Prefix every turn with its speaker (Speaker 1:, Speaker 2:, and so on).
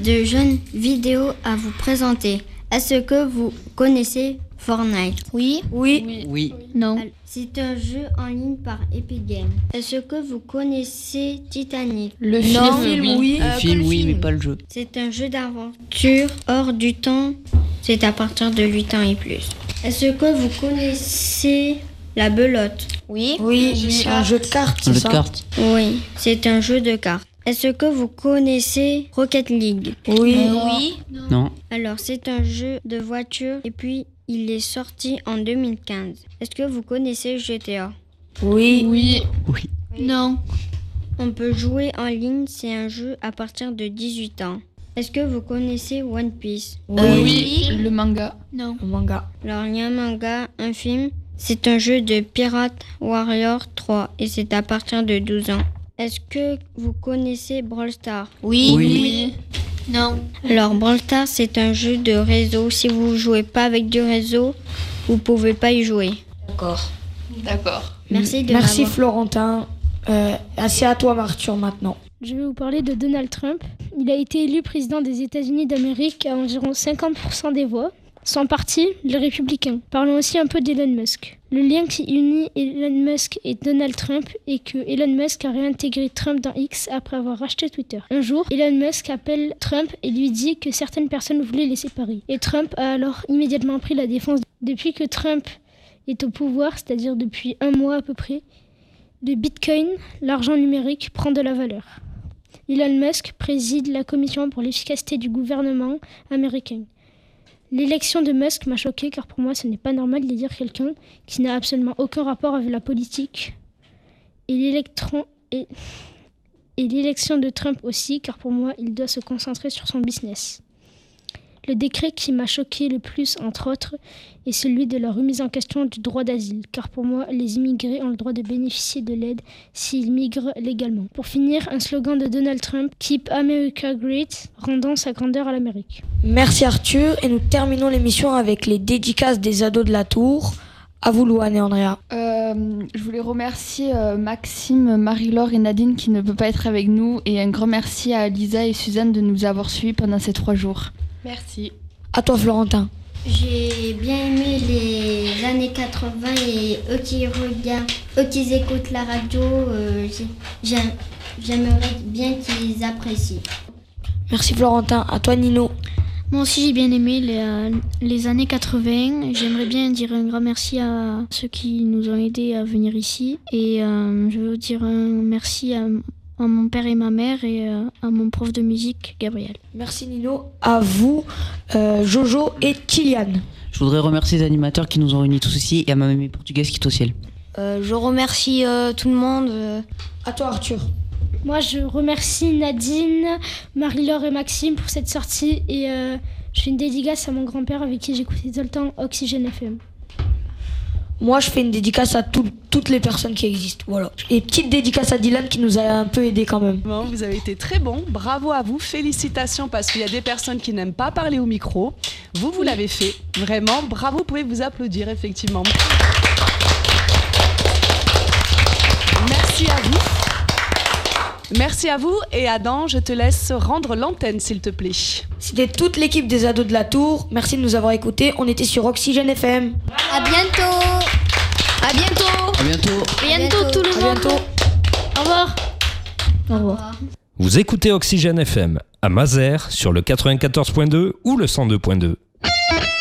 Speaker 1: de jeunes vidéos à vous présenter. Est-ce que vous connaissez Fortnite?
Speaker 2: Oui.
Speaker 3: Non.
Speaker 1: C'est un jeu en ligne par Epic Games. Est-ce que vous connaissez Titanic?
Speaker 2: Le film, oui.
Speaker 4: Le film, oui, mais pas le jeu.
Speaker 1: C'est un jeu d'aventure hors du temps. C'est à partir de 8 ans et plus. Est-ce que vous connaissez la belote?
Speaker 2: Oui.
Speaker 5: C'est un jeu de cartes, c'est
Speaker 4: Un jeu
Speaker 5: ça?
Speaker 4: de cartes.
Speaker 1: Oui, c'est un jeu de cartes. Est-ce que vous connaissez Rocket League?
Speaker 2: Oui.
Speaker 4: Non.
Speaker 1: Alors, c'est un jeu de voiture et puis il est sorti en 2015. Est-ce que vous connaissez GTA?
Speaker 5: Oui.
Speaker 3: Non.
Speaker 1: On peut jouer en ligne, c'est un jeu à partir de 18 ans. Est-ce que vous connaissez One Piece?
Speaker 3: Oui. Le manga. Non.
Speaker 5: Le manga.
Speaker 1: Alors, il y a un manga, un film. C'est un jeu de Pirate Warrior 3 et c'est à partir de 12 ans. Est-ce que vous connaissez Brawl Stars?
Speaker 4: Oui.
Speaker 3: Non.
Speaker 1: Alors, Brawl Stars, c'est un jeu de réseau. Si vous ne jouez pas avec du réseau, vous ne pouvez pas y jouer.
Speaker 2: D'accord.
Speaker 1: Merci de
Speaker 5: Merci
Speaker 1: m'avoir-
Speaker 5: Florentin. C'est à toi Arthur maintenant.
Speaker 6: Je vais vous parler de Donald Trump. Il a été élu président des États-Unis d'Amérique à environ 50% des voix. Son parti, les Républicains. Parlons aussi un peu d'Elon Musk. Le lien qui unit Elon Musk et Donald Trump est que Elon Musk a réintégré Trump dans X après avoir racheté Twitter. Un jour, Elon Musk appelle Trump et lui dit que certaines personnes voulaient les séparer. Et Trump a alors immédiatement pris la défense. Depuis que Trump est au pouvoir, c'est-à-dire depuis un mois à peu près, le Bitcoin, l'argent numérique, prend de la valeur. Elon Musk préside la commission pour l'efficacité du gouvernement américain. L'élection de Musk m'a choqué car pour moi ce n'est pas normal d'élire quelqu'un qui n'a absolument aucun rapport avec la politique. Et l'élection de Trump aussi car pour moi il doit se concentrer sur son business. Le décret qui m'a choqué le plus, entre autres, est celui de la remise en question du droit d'asile, car pour moi, les immigrés ont le droit de bénéficier de l'aide s'ils migrent légalement. Pour finir, un slogan de Donald Trump, Keep America Great, rendant sa grandeur à l'Amérique.
Speaker 5: Merci Arthur et nous terminons l'émission avec les dédicaces des ados de la Tour. À vous Louane et Andrea.
Speaker 3: Je voulais remercier Maxime, Marie-Laure et Nadine qui ne peut pas être avec nous et un grand merci à Lisa et Suzanne de nous avoir suivis pendant ces 3 jours.
Speaker 2: Merci.
Speaker 5: À toi Florentin.
Speaker 1: J'ai bien aimé les années 80 et eux qui écoutent la radio, j'aimerais bien qu'ils apprécient.
Speaker 5: Merci Florentin. À toi Nino.
Speaker 6: Moi aussi j'ai bien aimé les années 80. J'aimerais bien dire un grand merci à ceux qui nous ont aidés à venir ici. Et je veux dire un merci à mon père et ma mère et à mon prof de musique, Gabriel.
Speaker 5: Merci Nino. À vous Jojo et Kylian.
Speaker 4: Je voudrais remercier les animateurs qui nous ont réunis tous ici et à ma mamie portugaise qui est au ciel.
Speaker 2: Je remercie tout le monde.
Speaker 5: À toi Arthur.
Speaker 6: Moi je remercie Nadine, Marie-Laure et Maxime pour cette sortie et je fais une dédicace à mon grand-père avec qui j'écoutais tout le temps Oxygène FM.
Speaker 5: Moi, je fais une dédicace à toutes les personnes qui existent. Voilà. Et petite dédicace à Dylan qui nous a un peu aidé quand même.
Speaker 7: Bon, vous avez été très bon. Bravo à vous. Félicitations parce qu'il y a des personnes qui n'aiment pas parler au micro. Vous l'avez fait. Vraiment, bravo. Vous pouvez vous applaudir, effectivement. Merci à vous. Merci à vous. Et Adam, je te laisse rendre l'antenne, s'il te plaît.
Speaker 5: C'était toute l'équipe des ados de la Tour. Merci de nous avoir écoutés. On était sur Oxygène FM.
Speaker 2: À bientôt.
Speaker 4: À bientôt.
Speaker 6: Bientôt tout le
Speaker 5: À
Speaker 6: monde.
Speaker 5: bientôt.
Speaker 6: Au revoir.
Speaker 1: Au revoir.
Speaker 8: Vous écoutez Oxygène FM à Mazères sur le 94.2 ou le 102.2.